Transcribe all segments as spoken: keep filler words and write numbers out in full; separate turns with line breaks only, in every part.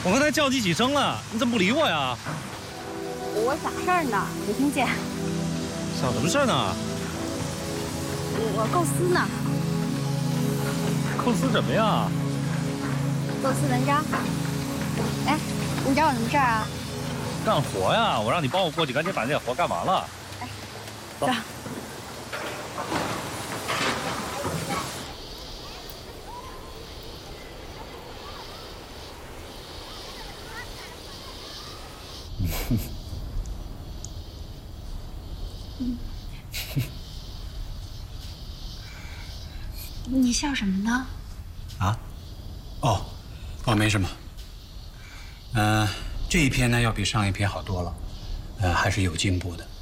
我刚才叫你几声了，你怎么不理我呀？
我想事儿呢，没听见。
想什么事儿呢？
我构思呢。
构思什么呀？
构思文章。哎，你找我什么事儿啊？
干活呀！我让你帮我过去，赶紧把那活干完了。
哎，
走。
嗯，你笑什么呢？
啊？哦，哦，没什么。嗯、呃，这一篇呢要比上一篇好多了，呃，还是有进步的。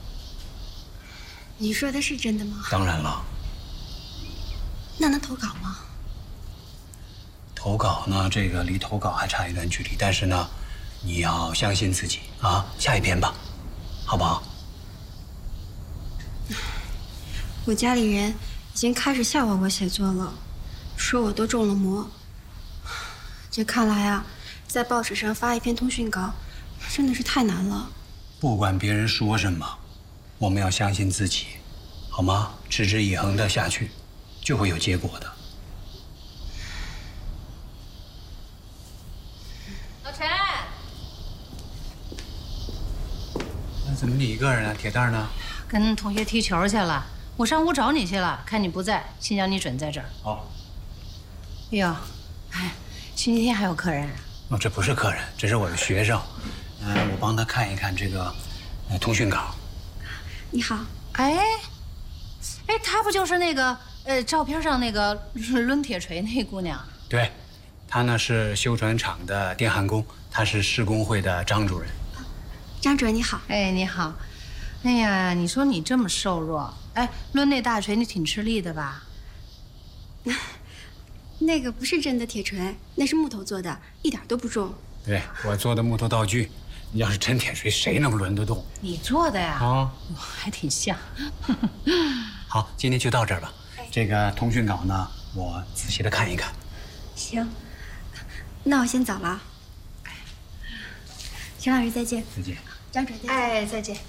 你说的是真的吗？
当然了。
那能投稿吗？
投稿呢，这个离投稿还差一段距离，但是呢，你要相信自己啊，下一篇吧，好不好？
我家里人已经开始笑话我写作了，说我都中了魔。这看来啊，在报纸上发一篇通讯稿，真的是太难了。
不管别人说什么，我们要相信自己，好吗？持之以恒的下去，就会有结果的。
老陈，
那怎么你一个人啊？铁蛋呢？
跟同学踢球去了。我上屋找你去了，看你不在，心想你准在这儿。
好。
哎呦，哎，星期天还有客人？
哦，这不是客人，这是我的学生。嗯、呃，我帮他看一看这个，呃，通讯稿。
你好。
哎，哎，她不就是那个呃照片上那个抡铁锤那姑娘？
对，她呢是修船厂的电焊工，她是施工会的张主任。
张主任你好。
哎，你好。哎呀，你说你这么瘦弱，哎，抡那大锤你挺吃力的吧？
那个不是真的铁锤，那是木头做的，一点都不重。
对，我做的木头道具，要是真铁锤，谁能抡得动？
你做的呀？
啊，
还挺像。
好，今天就到这儿吧。这个通讯稿呢，我仔细的看一看。
行，那我先走了。陈老师再见。
再见。
张主任再见。
哎，再见。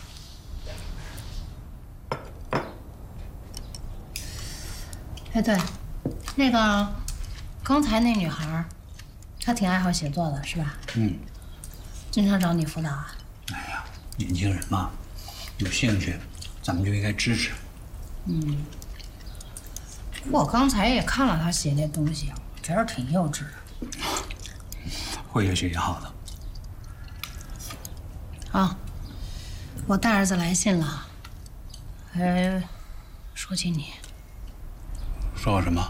哎，对，那个刚才那女孩，她挺爱好写作的，是吧？
嗯。
经常找你辅导啊？
哎呀，年轻人嘛，有兴趣，咱们就应该支持。
嗯。我刚才也看了她写那东西，觉得挺幼稚的。
会越学越好的。
啊，我大儿子来信了，还说起你。
说我什么？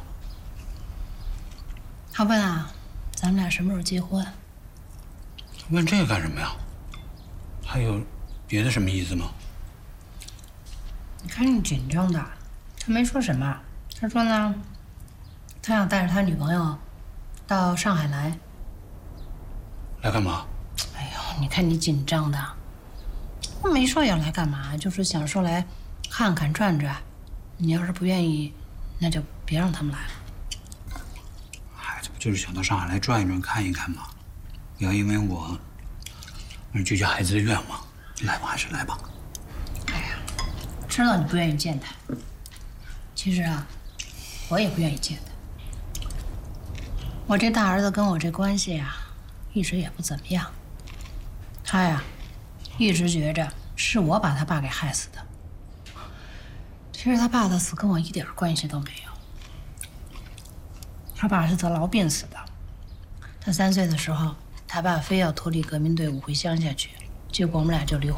他问啊，咱们俩什么时候结婚？
问这个干什么呀？还有别的什么意思吗？
你看你紧张的。他没说什么，他说呢，他想带着他女朋友到上海来。
来干嘛？
哎呦，你看你紧张的。他没说要来干嘛，就是想说来看看转转。你要是不愿意，那就别让他们来了。
哎，这不就是想到上海来转一转、看一看吗？不要因为我而拒绝孩子的愿望，来吧，还是来吧。
哎呀，知道你不愿意见他，其实啊，我也不愿意见他。我这大儿子跟我这关系啊，一直也不怎么样。他呀，一直觉着是我把他爸给害死的。其实他爸的死跟我一点关系都没有。他爸是得痨病死的。他三岁的时候，他爸非要脱离革命队伍回乡下去，结果我们俩就离婚。